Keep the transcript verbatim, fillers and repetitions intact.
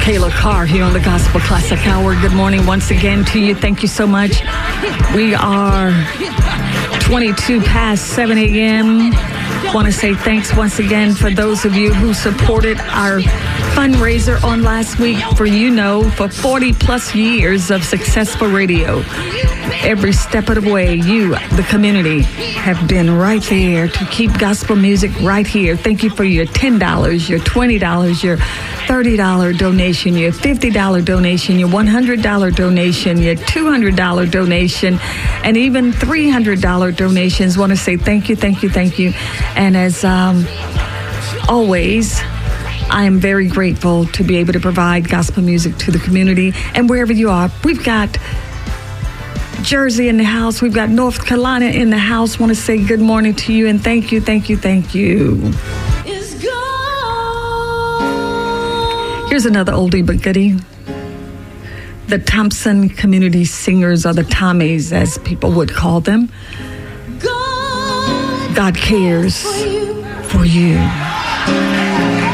Kayla Carr here on the Gospel Classic Hour. Good morning once again to you. Thank you so much. We are twenty-two past seven a.m. Want to say thanks once again for those of you who supported our fundraiser on last week for, you know, for forty plus years of successful radio. Every step of the way, you, the community, have been right there to keep gospel music right here. Thank you for your ten dollars, your twenty dollars, your thirty dollars donation, your fifty dollars donation, your one hundred dollars donation, your two hundred dollars donation, and even three hundred dollars donations. Want to say thank you, thank you, thank you. And as um, always, I am very grateful to be able to provide gospel music to the community. And wherever you are, we've got Jersey in the house. We've got North Carolina in the house. Want to say good morning to you and thank you, thank you, thank you. Here's another oldie but goodie. The Thompson Community Singers, or the Tommies as people would call them. God cares for you.